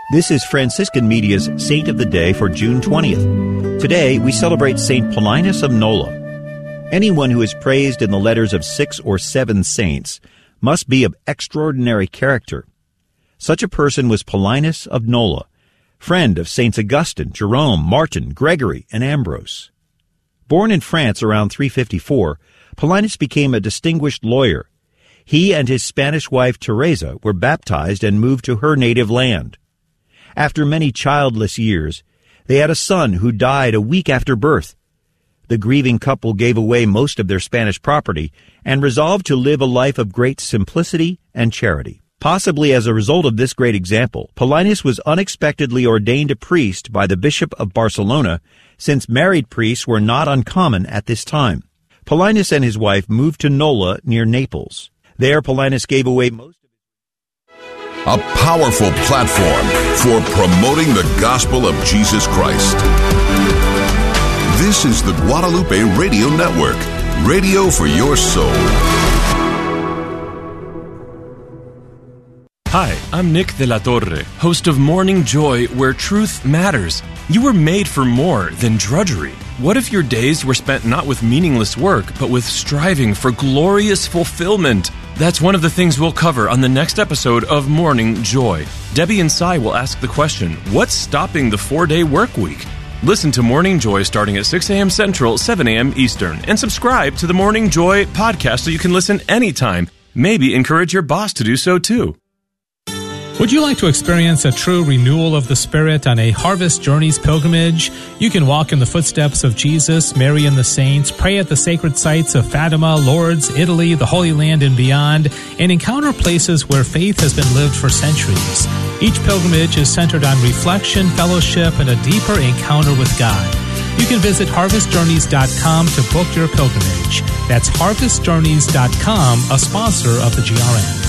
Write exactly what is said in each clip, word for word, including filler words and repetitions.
This is Franciscan Media's Saint of the Day for June twentieth. Today, we celebrate Saint Paulinus of Nola. Anyone who is praised in the letters of six or seven saints must be of extraordinary character. Such a person was Paulinus of Nola, friend of Saints Augustine, Jerome, Martin, Gregory, and Ambrose. Born in France around three fifty-four, Paulinus became a distinguished lawyer. He and his Spanish wife Teresa were baptized and moved to her native land. After many childless years, they had a son who died a week after birth. The grieving couple gave away most of their Spanish property and resolved to live a life of great simplicity and charity. Possibly as a result of this great example, Paulinus was unexpectedly ordained a priest by the Bishop of Barcelona, since married priests were not uncommon at this time. Paulinus and his wife moved to Nola near Naples. There, Paulinus gave away most a powerful platform for promoting the gospel of Jesus Christ. This is the Guadalupe Radio Network, radio for your soul. Hi, I'm Nick de la Torre, host of Morning Joy, where truth matters. You were made for more than drudgery. What if your days were spent not with meaningless work, but with striving for glorious fulfillment? That's one of the things we'll cover on the next episode of Morning Joy. Debbie and Cy will ask the question, what's stopping the four-day work week? Listen to Morning Joy starting at six a.m. Central, seven a.m. Eastern, and subscribe to the Morning Joy podcast so you can listen anytime. Maybe encourage your boss to do so too. Would you like to experience a true renewal of the Spirit on a Harvest Journeys pilgrimage? You can walk in the footsteps of Jesus, Mary, and the saints, pray at the sacred sites of Fatima, Lourdes, Italy, the Holy Land, and beyond, and encounter places where faith has been lived for centuries. Each pilgrimage is centered on reflection, fellowship, and a deeper encounter with God. You can visit harvest journeys dot com to book your pilgrimage. That's harvest journeys dot com, a sponsor of the G R N.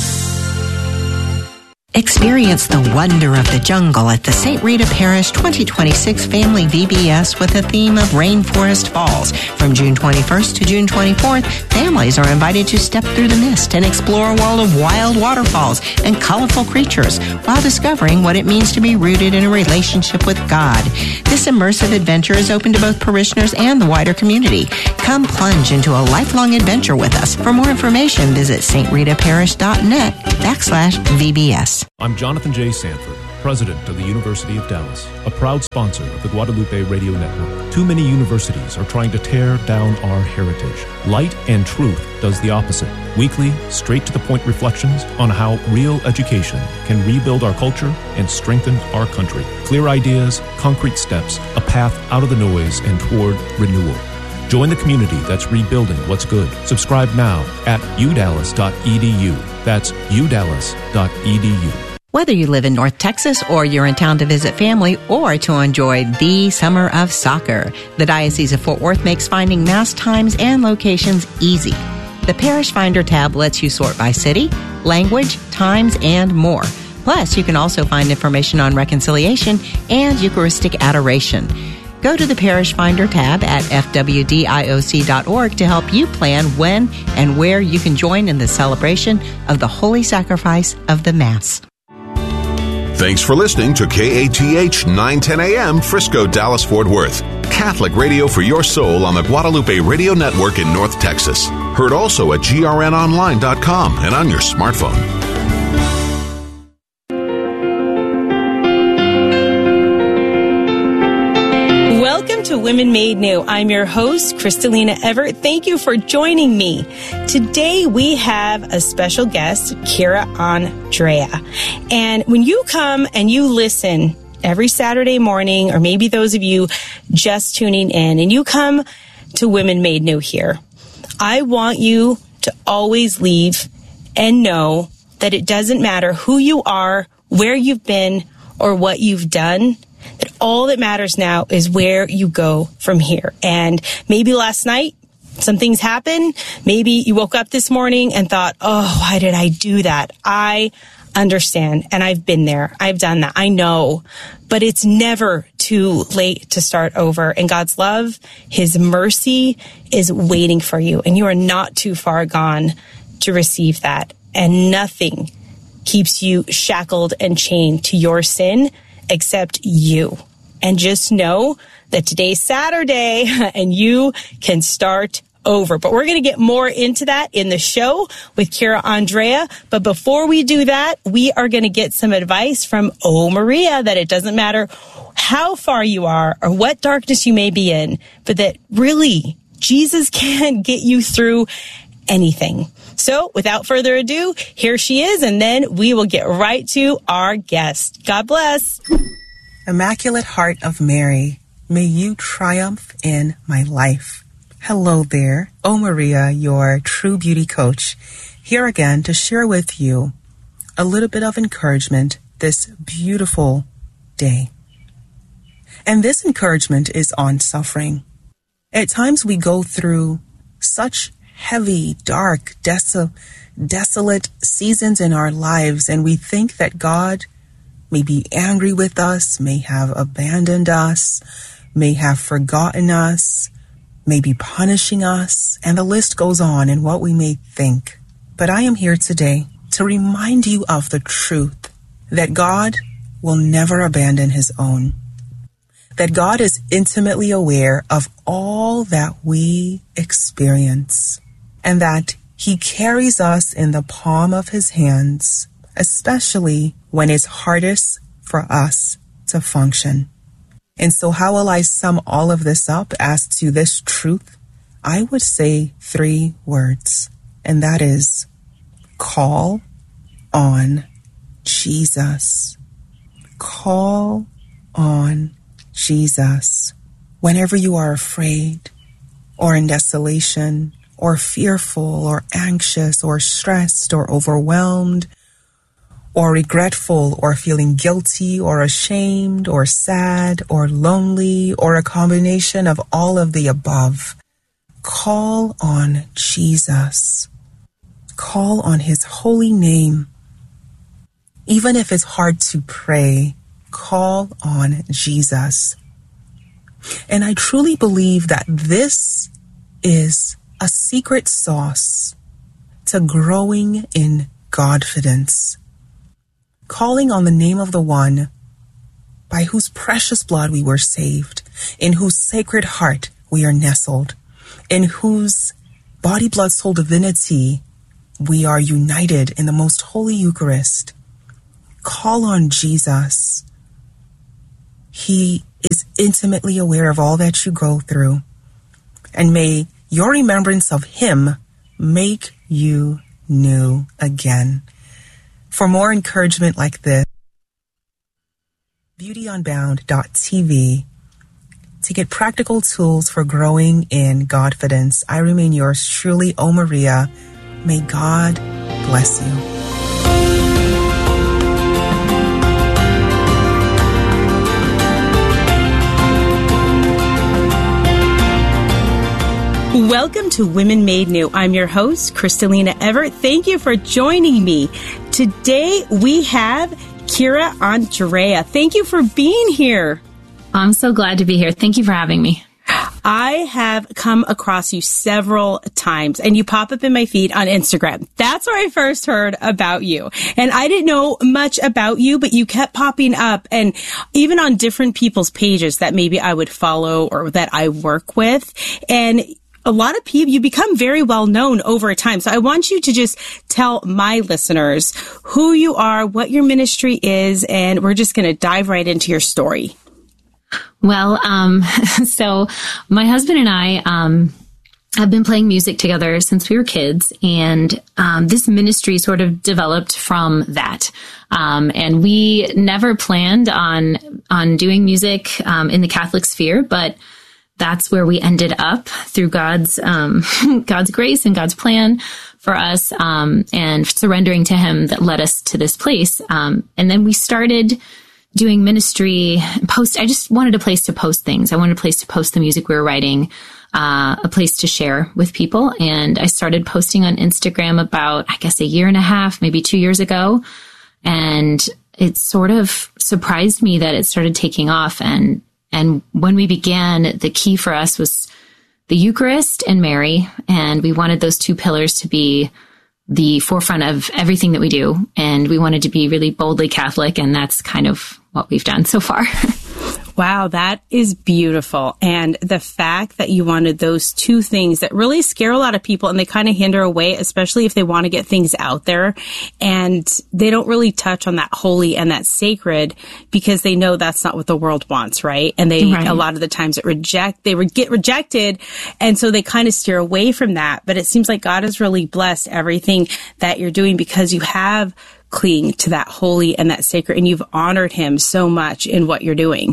Experience the wonder of the jungle at the Saint Rita Parish twenty twenty-six Family V B S with a theme of Rainforest Falls. From June twenty-first to June twenty-fourth, families are invited to step through the mist and explore a world of wild waterfalls and colorful creatures while discovering what it means to be rooted in a relationship with God. This immersive adventure is open to both parishioners and the wider community. Come plunge into a lifelong adventure with us. For more information, visit st rita parish dot net backslash V B S. I'm Jonathan J. Sanford, President of the University of Dallas, a proud sponsor of the Guadalupe Radio Network. Too many universities are trying to tear down our heritage. Light and Truth does the opposite. Weekly, straight-to-the-point reflections on how real education can rebuild our culture and strengthen our country. Clear ideas, concrete steps, a path out of the noise and toward renewal. Join the community that's rebuilding what's good. Subscribe now at u dallas dot e d u. That's u dallas dot e d u. Whether you live in North Texas or you're in town to visit family or to enjoy the summer of soccer, the Diocese of Fort Worth makes finding Mass times and locations easy. The Parish Finder tab lets you sort by city, language, times, and more. Plus, you can also find information on reconciliation and Eucharistic adoration. Go to the Parish Finder tab at f w d i o c dot org to help you plan when and where you can join in the celebration of the Holy Sacrifice of the Mass. Thanks for listening to K A T H nine ten A M Frisco, Dallas, Fort Worth. Catholic radio for your soul on the Guadalupe Radio Network in North Texas. Heard also at g r n online dot com and on your smartphone. Welcome to Women Made New. I'm your host, Kristalina Everett. Thank you for joining me. Today we have a special guest, Kira Andrea. And when you come and you listen every Saturday morning, or maybe those of you just tuning in, and you come to Women Made New here, I want you to always leave and know that it doesn't matter who you are, where you've been, or what you've done. That all that matters now is where you go from here. And maybe last night some things happened. Maybe you woke up this morning and thought, oh, why did I do that? I understand. And I've been there. I've done that. I know. But it's never too late to start over. And God's love, His mercy is waiting for you. And you are not too far gone to receive that. And nothing keeps you shackled and chained to your sin except you. And just know that today's Saturday and you can start over. But we're going to get more into that in the show with Kira Andrea. But before we do that, we are going to get some advice from Oh Maria, that it doesn't matter how far you are or what darkness you may be in, but that really Jesus can get you through anything. So without further ado, here she is, and then we will get right to our guest. God bless. Immaculate Heart of Mary, may you triumph in my life. Hello there, Oh Maria, your true beauty coach, here again to share with you a little bit of encouragement this beautiful day. And this encouragement is on suffering. At times we go through such heavy, dark, deso- desolate seasons in our lives, and we think that God may be angry with us, may have abandoned us, may have forgotten us, may be punishing us, and the list goes on in what we may think. But I am here today to remind you of the truth that God will never abandon his own, that God is intimately aware of all that we experience, and that he carries us in the palm of his hands, especially when it's hardest for us to function. And so how will I sum all of this up as to this truth? I would say three words, and that is call on Jesus. Call on Jesus. Whenever you are afraid or in desolation or fearful or anxious or stressed or overwhelmed or regretful or feeling guilty or ashamed or sad or lonely or a combination of all of the above, call on Jesus. Call on his holy name. Even if it's hard to pray, call on Jesus. And I truly believe that this is a secret sauce to growing in Godfidence. Calling on the name of the one by whose precious blood we were saved, in whose sacred heart we are nestled, in whose body, blood, soul divinity we are united in the most holy Eucharist. Call on Jesus. He is intimately aware of all that you go through, and may your remembrance of him make you new again. For more encouragement like this, beauty unbound dot t v. To get practical tools for growing in Godfidence, I remain yours truly, Oh Maria. May God bless you. Welcome to Women Made New. I'm your host, Kristalina Everett. Thank you for joining me. Today we have Kira Andrea. Thank you for being here. I'm so glad to be here. Thank you for having me. I have come across you several times, and you pop up in my feed on Instagram. That's where I first heard about you. And I didn't know much about you, but you kept popping up, and even on different people's pages that maybe I would follow or that I work with. And a lot of people, you become very well known over time. So I want you to just tell my listeners who you are, what your ministry is, and we're just going to dive right into your story. Well, um, so my husband and I, um, have been playing music together since we were kids, and, um, this ministry sort of developed from that. Um, and we never planned on, on doing music, um, in the Catholic sphere, but that's where we ended up through God's, um, God's grace and God's plan for us, um, and surrendering to him that led us to this place. Um, and then we started doing ministry, post. I just wanted a place to post things. I wanted a place to post the music we were writing, uh, a place to share with people. And I started posting on Instagram about, I guess, a year and a half, maybe two years ago. And it sort of surprised me that it started taking off. And, and when we began, the key for us was the Eucharist and Mary. And we wanted those two pillars to be the forefront of everything that we do. And we wanted to be really boldly Catholic. And that's kind of what we've done so far. Wow, that is beautiful. And the fact that you wanted those two things that really scare a lot of people and they kind of hinder away, especially if they want to get things out there, and they don't really touch on that holy and that sacred because they know that's not what the world wants, right? And they, right. a lot of the times it reject, they would get rejected. And so they kind of steer away from that. But it seems like God has really blessed everything that you're doing because you have cling to that holy and that sacred, and you've honored him so much in what you're doing.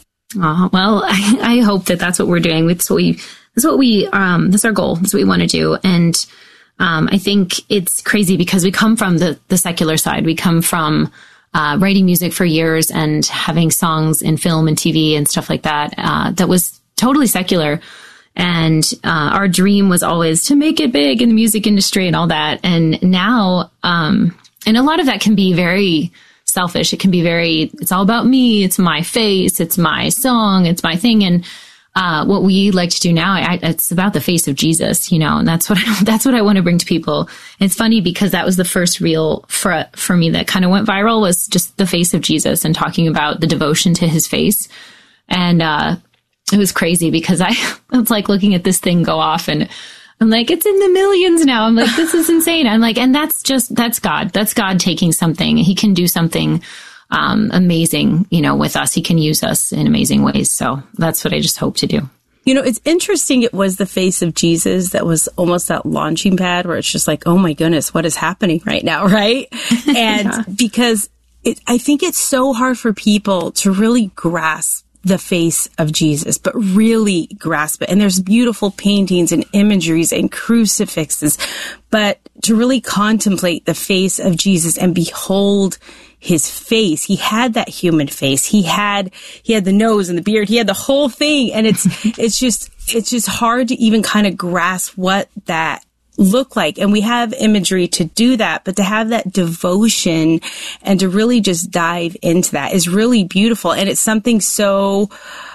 Uh, well, I, I hope that that's what we're doing. That's what we, that's what we, um, that's our goal. That's what we want to do. And, um, I think it's crazy because we come from the, the secular side. We come from, uh, writing music for years and having songs in film and T V and stuff like that. Uh, that was totally secular. And, uh, our dream was always to make it big in the music industry and all that. And now, um, and a lot of that can be very selfish. It can be very, it's all about me. It's my face. It's my song. It's my thing. And, uh, what we like to do now, I, it's about the face of Jesus, you know, and that's what, I, that's what I want to bring to people. And it's funny because that was the first reel for, for me that kind of went viral, was just the face of Jesus and talking about the devotion to his face. And, uh, it was crazy because I, it's like looking at this thing go off and I'm like, it's in the millions now. I'm like, this is insane. I'm like, and that's just, that's God. That's God taking something. He can do something um, amazing, you know, with us. He can use us in amazing ways. So that's what I just hope to do. You know, it's interesting. It was the face of Jesus that was almost that launching pad where it's just like, oh my goodness, what is happening right now? Right. And yeah. because it, I think it's so hard for people to really grasp the face of Jesus, but really grasp it. And there's beautiful paintings and imageries and crucifixes, but to really contemplate the face of Jesus and behold his face. He had that human face. He had, he had the nose and the beard. He had the whole thing. And it's, it's just, it's just hard to even kind of grasp what that look like. And we have imagery to do that, but to have that devotion and to really just dive into that is really beautiful. And it's something so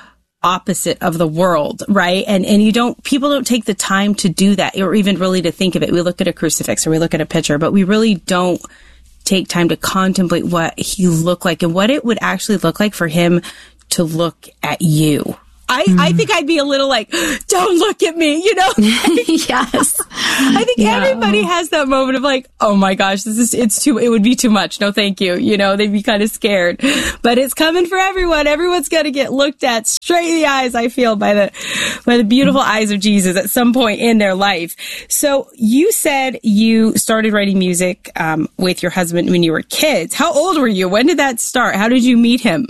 opposite of the world, right? And, and you don't, people don't take the time to do that or even really to think of it. We look at a crucifix or we look at a picture, but we really don't take time to contemplate what he looked like and what it would actually look like for him to look at you. I, mm. I think I'd be a little like, don't look at me, you know? Yes. I think yeah. everybody has that moment of like, oh my gosh, this is, it's too, it would be too much. No, thank you. You know, they'd be kind of scared, but it's coming for everyone. Everyone's going to get looked at straight in the eyes, I feel, by the, by the beautiful mm. eyes of Jesus at some point in their life. So you said you started writing music, um, with your husband when you were kids. How old were you? When did that start? How did you meet him?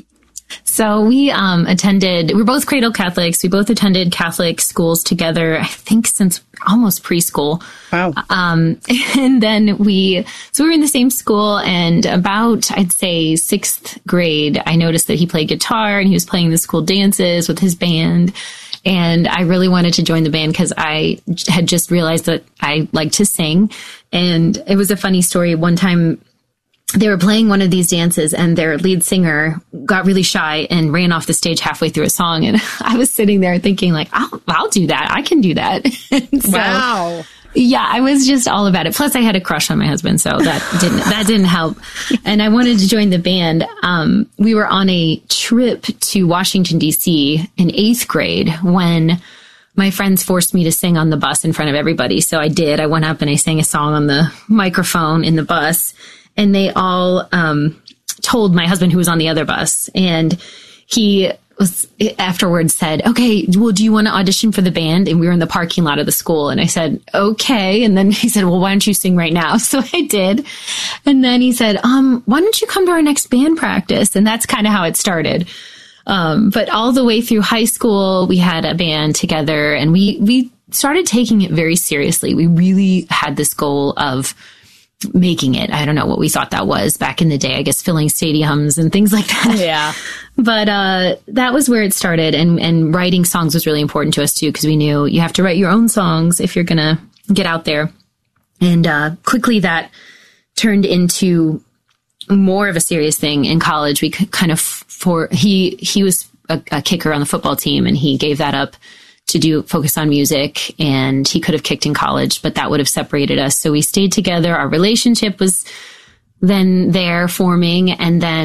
So we um, attended, we're both cradle Catholics. We both attended Catholic schools together, I think since almost preschool. Wow. Um, and then we, so we were in the same school, and about, I'd say sixth grade, I noticed that he played guitar and he was playing the school dances with his band. And I really wanted to join the band because I had just realized that I liked to sing. And it was a funny story. One time, they were playing one of these dances and their lead singer got really shy and ran off the stage halfway through a song. And I was sitting there thinking like, I'll, I'll do that. I can do that. So, wow. Yeah, I was just all about it. Plus I had a crush on my husband. So that didn't, that didn't help. And I wanted to join the band. Um, we were on a trip to Washington, D C in eighth grade when my friends forced me to sing on the bus in front of everybody. So I did. I went up and I sang a song on the microphone in the bus. And they all um, told my husband, who was on the other bus, and he was afterwards said, okay, well, do you want to audition for the band? And we were in the parking lot of the school. And I said, okay. And then he said, well, why don't you sing right now? So I did. And then he said, um, why don't you come to our next band practice? And that's kind of how it started. Um, but all the way through high school, we had a band together, and we, we started taking it very seriously. We really had this goal of making it. I don't know what we thought that was back in the day, I guess filling stadiums and things like that. Yeah. But uh, that was where it started. And, and writing songs was really important to us too, because we knew you have to write your own songs if you're going to get out there. And uh, quickly that turned into more of a serious thing in college. We kind of, for he, he was a, a kicker on the football team, and he gave that up to do focus on music, and he could have kicked in college, but that would have separated us. So we stayed together. Our relationship was then there forming. And then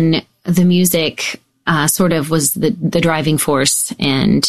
the music uh, sort of was the, the driving force. And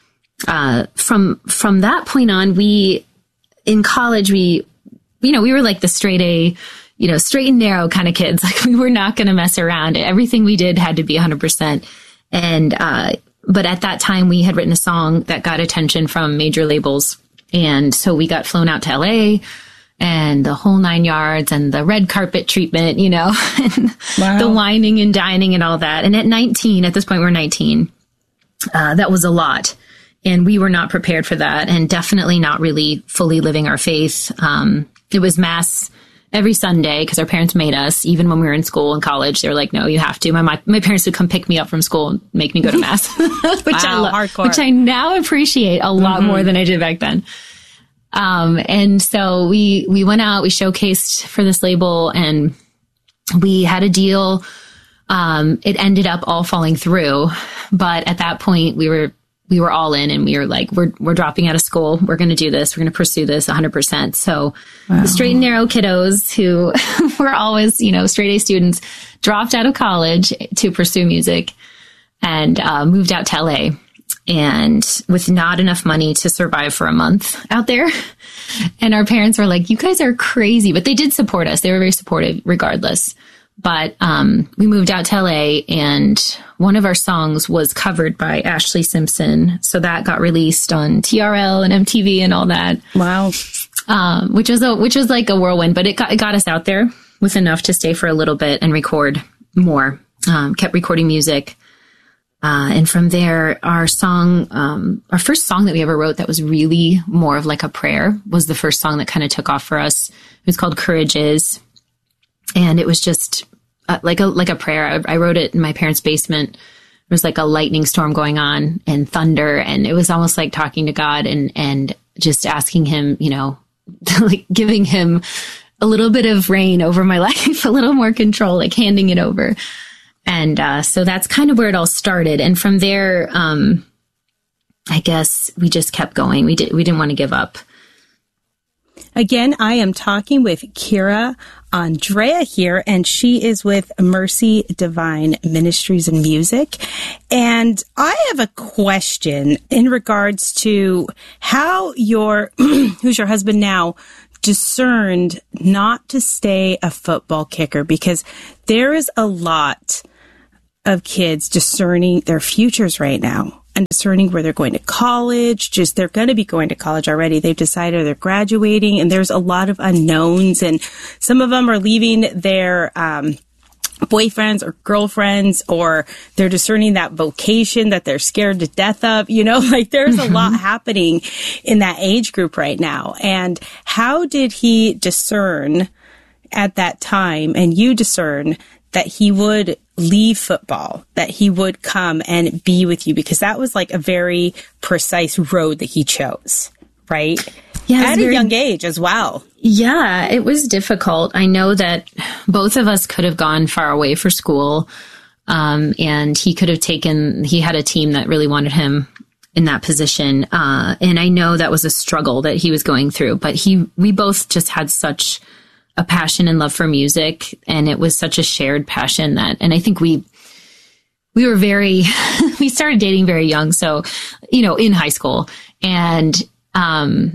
uh, from from that point on, we, in college, we, you know, we were like the straight A, you know, straight and narrow kind of kids. Like we were not going to mess around. Everything we did had to be one hundred percent. And, uh, but at that time we had written a song that got attention from major labels. And so we got flown out to L A and the whole nine yards and the red carpet treatment, you know, and wow. the wining and dining and all that. And at nineteen, at this point, we're nineteen, uh, that was a lot. And we were not prepared for that and definitely not really fully living our faith. Um, it was mass every Sunday because our parents made us, even when we were in school and college. They were like, no, you have to. My my, my parents would come pick me up from school and make me go to mass, which, wow, I lo- hardcore. which I now appreciate a lot mm-hmm. more than I did back then. Um, and so we, we went out, we showcased for this label and we had a deal. Um, it ended up all falling through, but at that point we were, we were all in and we were like, we're, we're dropping out of school. We're going to do this. We're going to pursue this one hundred percent. So wow. the straight and narrow kiddos who were always, you know, straight A students dropped out of college to pursue music and, uh, moved out to L A. And with not enough money to survive for a month out there. And our parents were like, you guys are crazy. But they did support us. They were very supportive regardless. But um, we moved out to L A and one of our songs was covered by Ashley Simpson. So that got released on T R L and M T V and all that. Wow. Um, which was a, which was like a whirlwind, but it got, it got us out there with enough to stay for a little bit and record more. Um, kept recording music. Uh, and from there, our song, um, our first song that we ever wrote that was really more of like a prayer was the first song that kind of took off for us. It was called Courage Is. And it was just uh, like a, like a prayer. I, I wrote it in my parents' basement. It was like a lightning storm going on and thunder. And it was almost like talking to God and, and just asking him, you know, like giving him a little bit of reign over my life, a little more control, like handing it over. And uh, so that's kind of where it all started. And from there, um, I guess we just kept going. We did. We didn't want to give up. Again, I am talking with Kira Andrea here, and she is with Mercy Divine Ministries and Music. And I have a question in regards to how your, who's your husband now, discerned not to stay a football kicker, because there is a lot of kids discerning their futures right now and discerning where they're going to college. Just they're going to be going to college already. They've decided they're graduating, and there's a lot of unknowns, and some of them are leaving their um, boyfriends or girlfriends, or they're discerning that vocation that they're scared to death of. You know, like there's a lot happening in that age group right now. And how did he discern at that time, and you discern that he would leave football, that he would come and be with you? Because that was like a very precise road that he chose, right? Yeah, at very, a young age as well. Yeah, it was difficult. I know that both of us could have gone far away for school, um, and he could have taken, he had a team that really wanted him in that position. Uh, and I know that was a struggle that he was going through, but he, we both just had such a passion and love for music, and it was such a shared passion that, and I think we, we were very, we started dating very young. So, you know, in high school, and, um,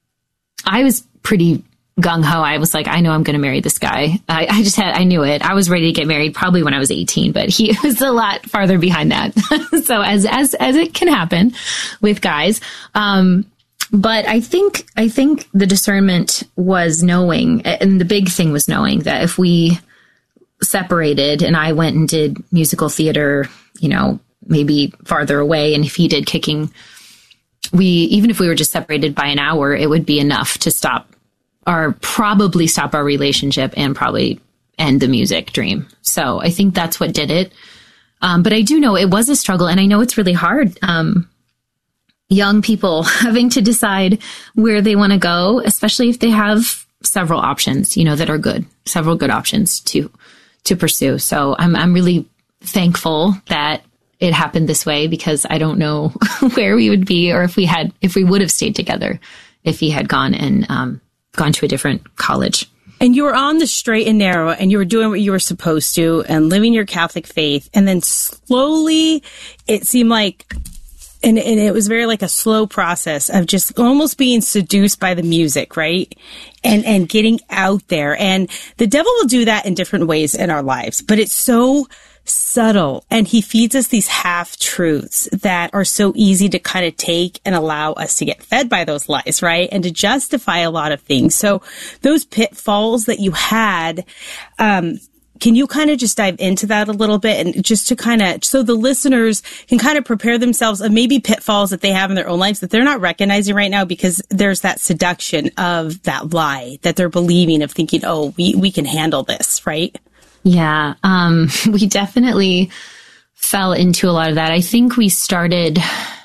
I was pretty gung ho. I was like, I know I'm going to marry this guy. I, I just had, I knew it. I was ready to get married probably when I was eighteen, but he was a lot farther behind that. So as, as, as it can happen with guys, um, But I think, I think the discernment was knowing, and the big thing was knowing that if we separated and I went and did musical theater, you know, maybe farther away, and if he did kicking, we, even if we were just separated by an hour, it would be enough to stop or probably stop our relationship and probably end the music dream. So I think that's what did it. Um, but I do know it was a struggle, and I know it's really hard. Um, young people having to decide where they want to go, especially if they have several options, you know, that are good, several good options to, to pursue. So I'm, I'm really thankful that it happened this way, because I don't know where we would be, or if we had, if we would have stayed together if he had gone and, um, gone to a different college. and you were on the straight and narrow, and you were doing what you were supposed to and living your Catholic faith. And then slowly it seemed like, and, and it was very like a slow process of just almost being seduced by the music, right? And, and getting out there. And the devil will do that in different ways in our lives, but it's so subtle, and he feeds us these half truths that are so easy to kind of take and allow us to get fed by those lies, right? And to justify a lot of things. So those pitfalls that you had, um, can you kind of just dive into that a little bit, and just to kind of, so the listeners can kind of prepare themselves of maybe pitfalls that they have in their own lives that they're not recognizing right now, because there's that seduction of that lie that they're believing, of thinking, oh, we, we can handle this, right? Yeah, um, we definitely fell into a lot of that. I think we started,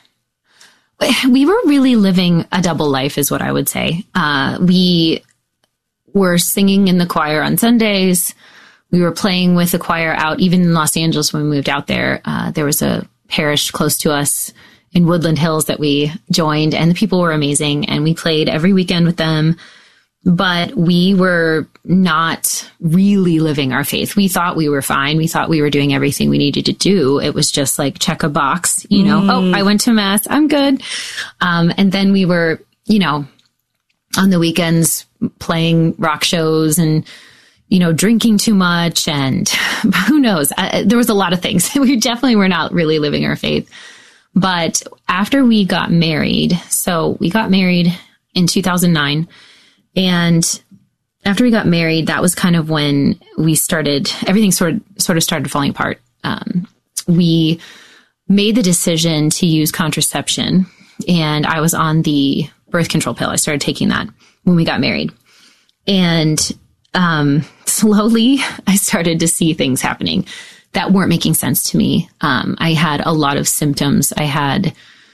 we were really living a double life is what I would say. Uh, we were singing in the choir on Sundays. We were playing with the choir out, even in Los Angeles when we moved out there. Uh, there was a parish close to us in Woodland Hills that we joined, and the people were amazing, and we played every weekend with them. But we were not really living our faith. We thought we were fine. We thought we were doing everything we needed to do. It was just like check a box, you know, mm. oh, I went to mass, I'm good. Um, and then we were, you know, on the weekends playing rock shows and, you know, drinking too much, and who knows? I, there was a lot of things. We definitely were not really living our faith. But after we got married, so we got married in two thousand nine, and after we got married, that was kind of when we started, everything sort of, sort of started falling apart. Um, we made the decision to use contraception, and I was on the birth control pill. I started taking that when we got married. And um, slowly I started to see things happening that weren't making sense to me. Um, I had a lot of symptoms. I had,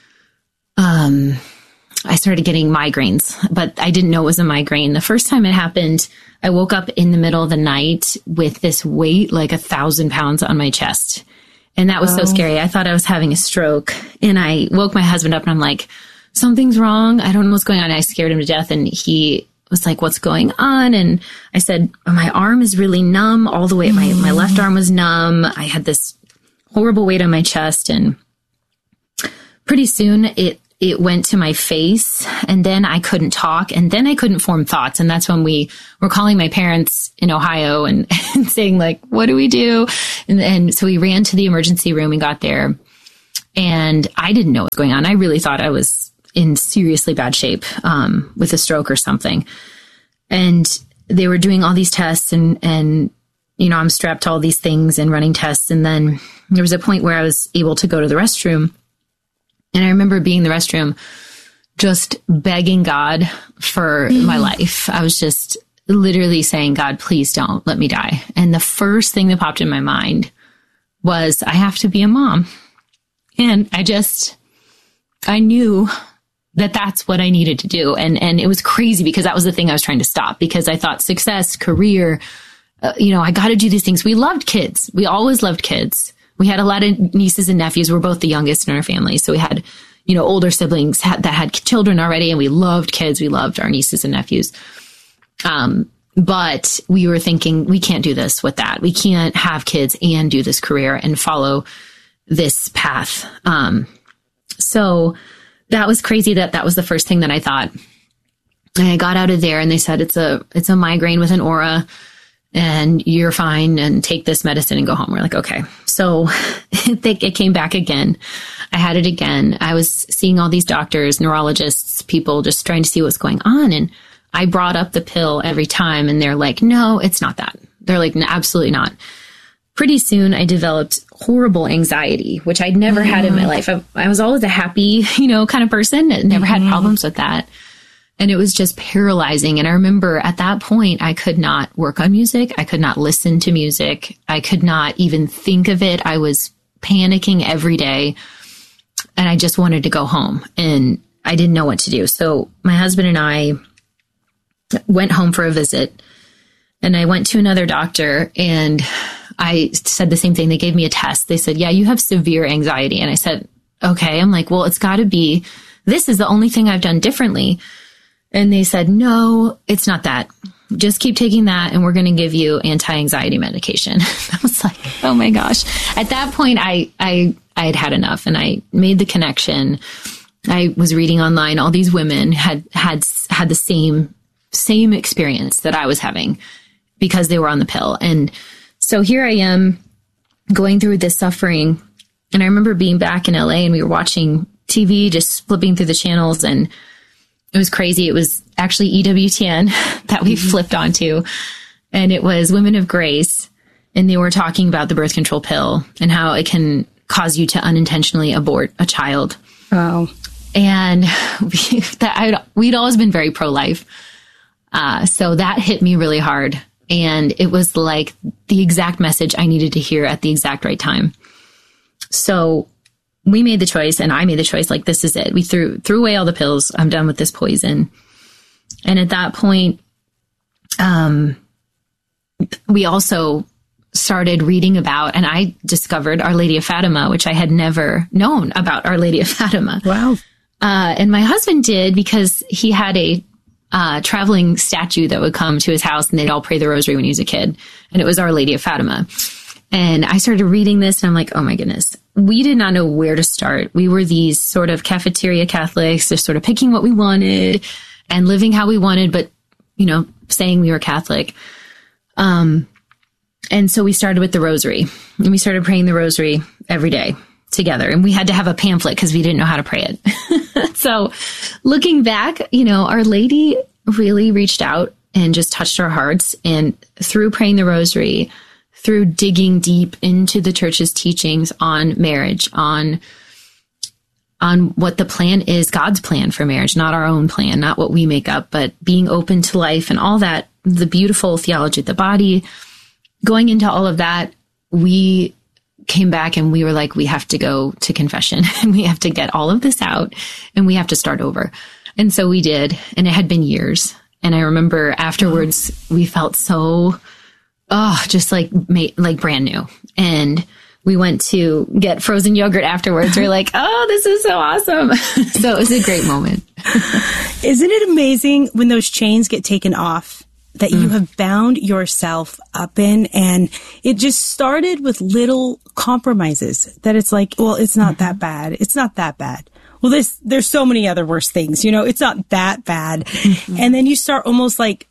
um, I started getting migraines, but I didn't know it was a migraine. The first time it happened, I woke up in the middle of the night with this weight, like a thousand pounds on my chest. And that was oh. so scary. I thought I was having a stroke, and I woke my husband up and I'm like, something's wrong. I don't know what's going on. I scared him to death, and he was like, what's going on? And I said, my arm is really numb all the way. My, my left arm was numb. I had this horrible weight on my chest, and pretty soon it, it went to my face, and then I couldn't talk, and then I couldn't form thoughts. And that's when we were calling my parents in Ohio and, and saying like, what do we do? And, and so we ran to the emergency room and got there, and I didn't know what was going on. I really thought I was in seriously bad shape, um, with a stroke or something. And they were doing all these tests, and, and, you know, I'm strapped to all these things and running tests. And then there was a point where I was able to go to the restroom. And I remember being in the restroom, just begging God for mm. my life. I was just literally saying, God, please don't let me die. And the first thing that popped in my mind was, I have to be a mom. And I just, I knew that that's what I needed to do. And, and it was crazy because that was the thing I was trying to stop, because I thought success, career, uh, you know, I got to do these things. We loved kids. We always loved kids. We had a lot of nieces and nephews. We're both the youngest in our family. So we had, you know, older siblings had, that had children already, and we loved kids. We loved our nieces and nephews. Um, but we were thinking, we can't do this with that. We can't have kids and do this career and follow this path. Um, so that was crazy that that was the first thing that I thought. And I got out of there, and they said, it's a, it's a migraine with an aura, and you're fine, and take this medicine and go home. We're like, okay. So it came back again. I had it again. I was seeing all these doctors, neurologists, people just trying to see what's going on. And I brought up the pill every time, and they're like, no, it's not that. They're like, no, absolutely not. Pretty soon I developed horrible anxiety, which I'd never mm-hmm. had in my life. I, I was always a happy, you know, kind of person. I never mm-hmm. had problems with that. And it was just paralyzing. And I remember at that point, I could not work on music. I could not listen to music. I could not even think of it. I was panicking every day, and I just wanted to go home, and I didn't know what to do. So my husband and I went home for a visit, and I went to another doctor, and I said the same thing. They gave me a test. They said, yeah, you have severe anxiety. And I said, okay. I'm like, well, it's got to be, this is the only thing I've done differently. And they said, no, it's not that. just keep taking that and we're going to give you anti-anxiety medication. I was like, oh my gosh. At that point, I, I, I had had enough and I made the connection. I was reading online. All these women had, had, had the same, same experience that I was having because they were on the pill. And so here I am going through this suffering. And I remember being back in L A and we were watching T V, just flipping through the channels, and it was crazy. It was actually E W T N that we mm-hmm. flipped onto, and it was Women of Grace, and they were talking about the birth control pill and how it can cause you to unintentionally abort a child. Wow. And we, that I'd, we'd always been very pro-life. Uh, so that hit me really hard. And it was like the exact message I needed to hear at the exact right time. So we made the choice, and I made the choice, like, this is it. We threw, threw away all the pills. I'm done with this poison. And at that point, um, we also started reading about, and I discovered Our Lady of Fatima, which I had never known about Our Lady of Fatima. Wow. Uh, and my husband did, because he had a uh, traveling statue that would come to his house, and they'd all pray the rosary when he was a kid. And it was Our Lady of Fatima. And I started reading this, and I'm like, oh my goodness. We did not know where to start. We were these sort of cafeteria Catholics, just sort of picking what we wanted and living how we wanted, but, you know, saying we were Catholic. Um, and so we started with the rosary, and we started praying the rosary every day together. And we had to have a pamphlet because we didn't know how to pray it. So looking back, you know, Our Lady really reached out and just touched our hearts. And through praying the rosary, through digging deep into the church's teachings on marriage, on, on what the plan is, God's plan for marriage, not our own plan, not what we make up, but being open to life and all that, the beautiful theology of the body. Going into all of that, we came back and we were like, we have to go to confession and we have to get all of this out and we have to start over. And so we did, and it had been years. And I remember afterwards, we felt so... Oh, just like made, like brand new. And we went to get frozen yogurt afterwards. We're like, oh, this is so awesome. So it was a great moment. Isn't it amazing when those chains get taken off that mm. you have bound yourself up in? And it just started with little compromises that it's like, well, it's not that bad. It's not that bad. Well, this, there's so many other worse things, you know, it's not that bad. Mm-hmm. And then you start almost like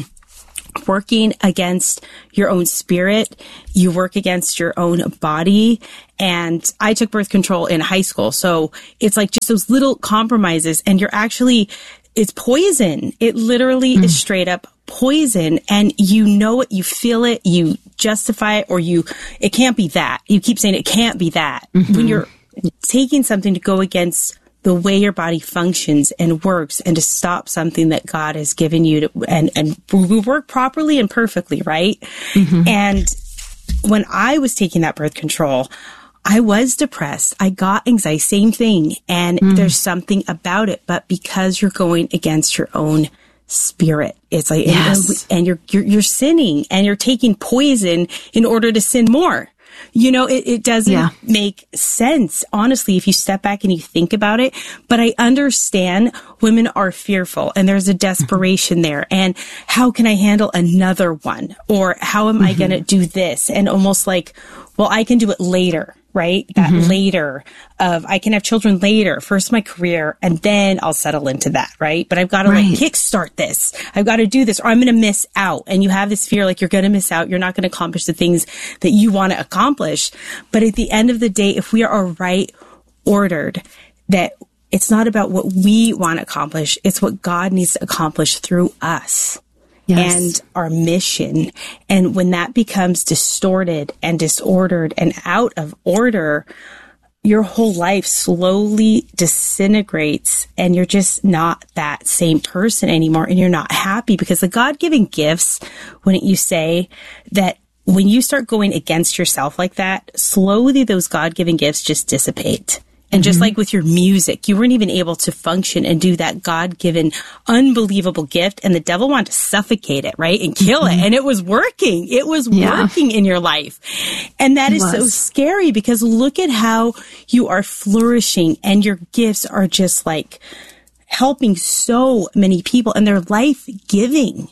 working against your own spirit. You work against your own body. And I took birth control in high school. So it's like just those little compromises, and you're actually, it's poison. It literally mm. is straight up poison. And you know it, you feel it, you justify it, or you, it can't be that. You keep saying it can't be that. Mm-hmm. When you're taking something to go against the way your body functions and works, and to stop something that God has given you to, and, and we work properly and perfectly, right? Mm-hmm. And when I was taking that birth control, I was depressed. I got anxiety, same thing. And mm. there's something about it, but because you're going against your own spirit, it's like, yes. and, and you're, you're, you're sinning, and you're taking poison in order to sin more. You know, it, it doesn't yeah. make sense, honestly, if you step back and you think about it. But I understand women are fearful, and there's a desperation mm-hmm. there. And how can I handle another one? Or how am mm-hmm. I going to do this? And almost like, well, I can do it later, right? That mm-hmm. later of, I can have children later, first my career, and then I'll settle into that, right? But I've got to right. like kickstart this. I've got to do this, or I'm going to miss out. And you have this fear, like you're going to miss out. You're not going to accomplish the things that you want to accomplish. But at the end of the day, if we are right ordered, that it's not about what we want to accomplish. It's what God needs to accomplish through us. Yes. And our mission. And when that becomes distorted and disordered and out of order, your whole life slowly disintegrates, and you're just not that same person anymore, and you're not happy, because the God-given gifts, wouldn't you say that when you start going against yourself like that, slowly those God-given gifts just dissipate. And just mm-hmm. like with your music, you weren't even able to function and do that God-given, unbelievable gift. And the devil wanted to suffocate it, right? And kill mm-hmm. it. And it was working. It was yeah. working in your life. And that it is was. so scary, because look at how you are flourishing, and your gifts are just like helping so many people, and they're life-giving.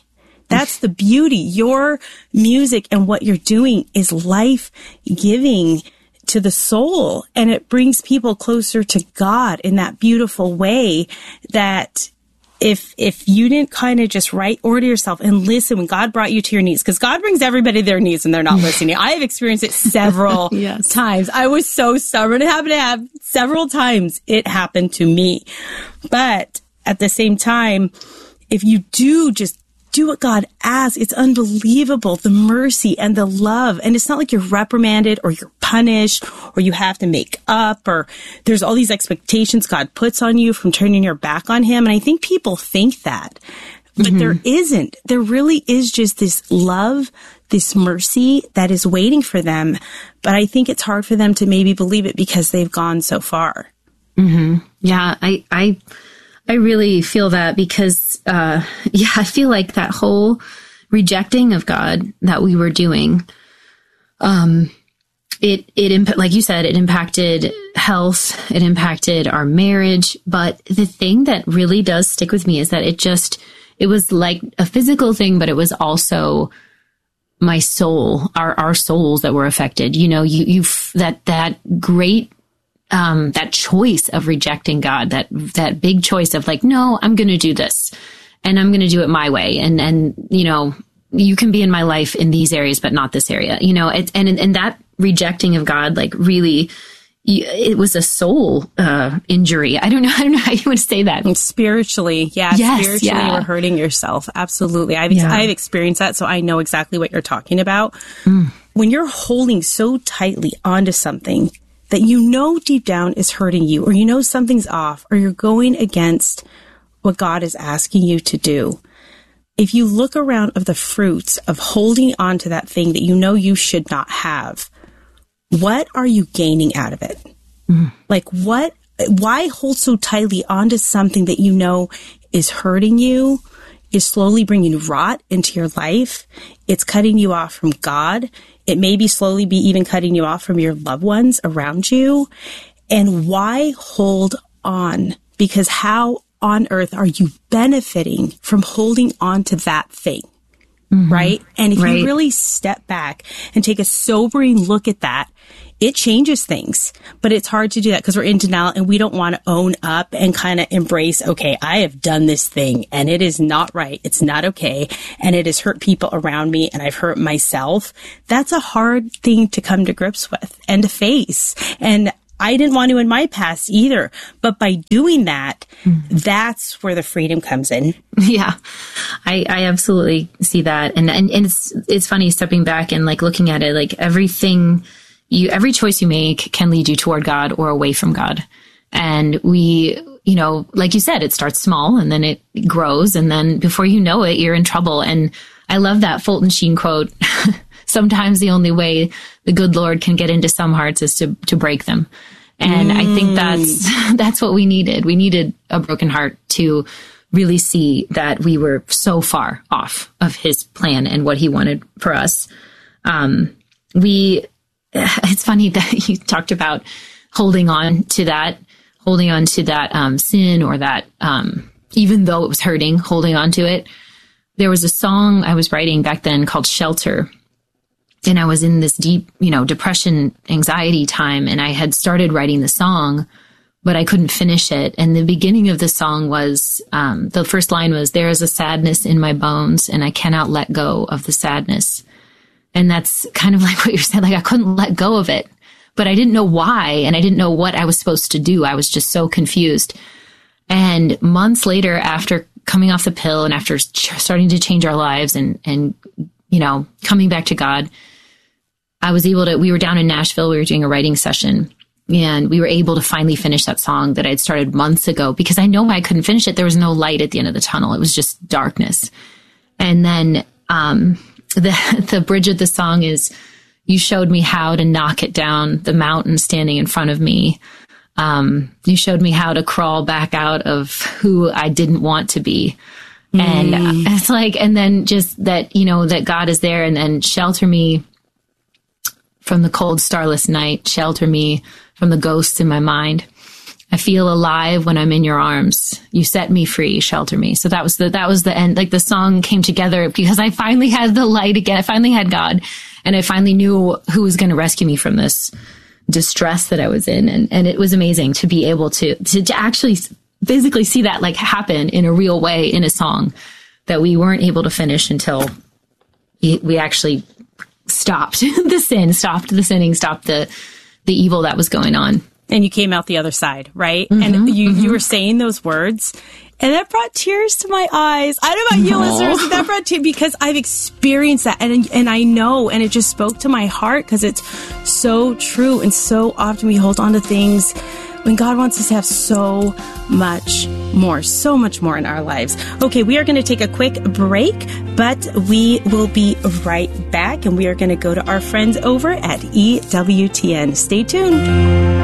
That's the beauty. Your music and what you're doing is life-giving to the soul, and it brings people closer to God in that beautiful way that if if you didn't kind of just right order yourself and listen when God brought you to your knees, because God brings everybody to their knees and they're not listening. I have experienced it several yes. times. I was so stubborn. It happened to have several times. It happened to me. But at the same time, if you do just do what God asks, it's unbelievable, the mercy and the love. And it's not like you're reprimanded or you're punished or you have to make up or there's all these expectations God puts on you from turning your back on him. And I think people think that, but mm-hmm. there isn't. There really is just this love, this mercy that is waiting for them. But I think it's hard for them to maybe believe it because they've gone so far. Mm-hmm. Yeah, I, I, I really feel that because, uh, yeah, I feel like that whole rejecting of God that we were doing, um, it, it, imp- like you said, it impacted health, it impacted our marriage. But the thing that really does stick with me is that it just, it was like a physical thing, but it was also my soul, our, our souls that were affected. You know, you, you, that, that great, Um, that choice of rejecting God, that, that big choice of like, no, I'm going to do this and I'm going to do it my way. And, and, you know, you can be in my life in these areas, but not this area, you know, it, and, and that rejecting of God, like really, it was a soul, uh, injury. I don't know. I don't know how you would say that. Spiritually. Yeah. Yes, spiritually, yeah. you're hurting yourself. Absolutely. I've, Yeah. I've experienced that. So I know exactly what you're talking about. Mm. When you're holding so tightly onto something that you know deep down is hurting you, or you know something's off, or you're going against what God is asking you to do. If you look around of the fruits of holding on to that thing that you know you should not have, what are you gaining out of it? Mm. Like what, why hold so tightly onto something that you know is hurting you, is slowly bringing rot into your life? It's cutting you off from God. It may be slowly be even cutting you off from your loved ones around you. And why hold on? Because how on earth are you benefiting from holding on to that thing? Mm-hmm. Right? And if right. you really step back and take a sobering look at that, it changes things. But it's hard to do that because we're in denial and we don't want to own up and kind of embrace, okay, I have done this thing and it is not right. It's not okay. And it has hurt people around me and I've hurt myself. That's a hard thing to come to grips with and to face. And I didn't want to in my past either. But by doing that, mm-hmm. that's where the freedom comes in. Yeah, I, I absolutely see that. And, and, and it's, it's funny stepping back and like looking at it, like everything you, every choice you make can lead you toward God or away from God. And we, you know, like you said, it starts small and then it grows. And then before you know it, you're in trouble. And I love that Fulton Sheen quote. Sometimes the only way the good Lord can get into some hearts is to, to break them. And mm. I think that's, that's what we needed. We needed a broken heart to really see that we were so far off of his plan and what he wanted for us. Um, we, it's funny that you talked about holding on to that, holding on to that, um, sin or that, um, even though it was hurting, holding on to it. There was a song I was writing back then called Shelter. And I was in this deep, you know, depression, anxiety time. And I had started writing the song, but I couldn't finish it. And the beginning of the song was, um, the first line was, "There is a sadness in my bones and I cannot let go of the sadness." And that's kind of like what you're saying. Like I couldn't let go of it, but I didn't know why. And I didn't know what I was supposed to do. I was just so confused. And months later, after coming off the pill and after ch- starting to change our lives and, and, you know, coming back to God, I was able to, we were down in Nashville, we were doing a writing session and we were able to finally finish that song that I'd started months ago because I know I couldn't finish it. There was no light at the end of the tunnel. It was just darkness. And then, um, the, the bridge of the song is, "You showed me how to knock it down, the mountain standing in front of me. Um, you showed me how to crawl back out of who I didn't want to be." Mm. And it's like, and then just that, you know, that God is there and then shelter me from the cold, starless night, shelter me from the ghosts in my mind. I feel alive when I'm in your arms. You set me free, shelter me. So that was the, that was the end. Like the song came together because I finally had the light again. I finally had God, and I finally knew who was going to rescue me from this distress that I was in. And, and it was amazing to be able to, to, to actually physically see that like happen in a real way in a song that we weren't able to finish until we, we actually stopped the sin, stopped the sinning, stopped the, the evil that was going on. And you came out the other side, right? Mm-hmm, and you, mm-hmm. you were saying those words, and that brought tears to my eyes. I don't know about you Aww. listeners, that brought tears because I've experienced that, and and I know, and it just spoke to my heart because it's so true. And so often we hold on to things when God wants us to have so much more, so much more in our lives. Okay, we are going to take a quick break, but we will be right back, and we are going to go to our friends over at E W T N. Stay tuned.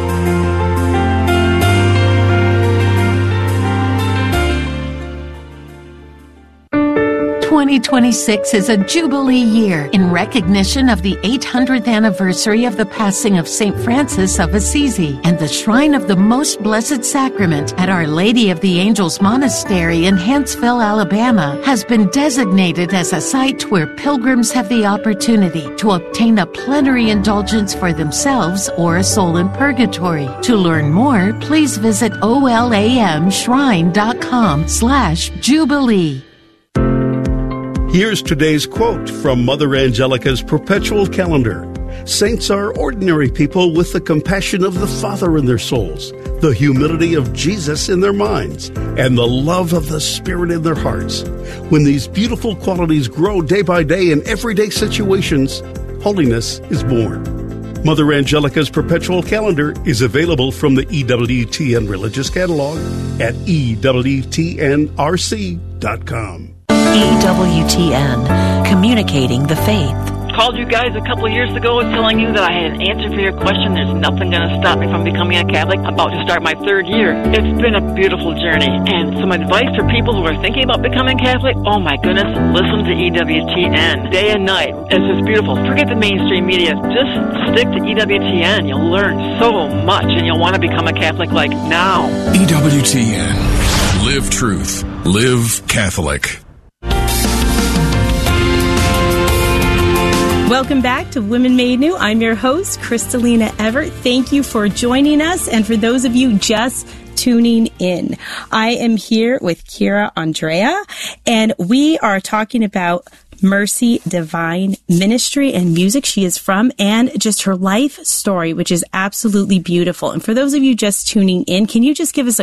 twenty twenty-six is a Jubilee year in recognition of the eight hundredth anniversary of the passing of Saint Francis of Assisi, and the Shrine of the Most Blessed Sacrament at Our Lady of the Angels Monastery in Huntsville, Alabama, has been designated as a site where pilgrims have the opportunity to obtain a plenary indulgence for themselves or a soul in purgatory. To learn more, please visit olamshrine.com slash Jubilee. Here's today's quote from Mother Angelica's Perpetual Calendar. Saints are ordinary people with the compassion of the Father in their souls, the humility of Jesus in their minds, and the love of the Spirit in their hearts. When these beautiful qualities grow day by day in everyday situations, holiness is born. Mother Angelica's Perpetual Calendar is available from the E W T N Religious Catalog at E W T N R C dot com. E W T N, communicating the faith. Called you guys a couple of years ago telling you that I had an answer for your question. There's nothing going to stop me from becoming a Catholic. I'm about to start my third year. It's been a beautiful journey. And some advice for people who are thinking about becoming Catholic, oh my goodness, listen to E W T N day and night. It's just beautiful. Forget the mainstream media. Just stick to E W T N. You'll learn so much, and you'll want to become a Catholic like now. E W T N. Live truth. Live Catholic. Welcome back to Women Made New. I'm your host, Kristalina Everett. Thank you for joining us. And for those of you just tuning in, I am here with Kira Andrea, and we are talking about Mercy Divine Ministry and music she is from, and just her life story, which is absolutely beautiful. And for those of you just tuning in, can you just give us a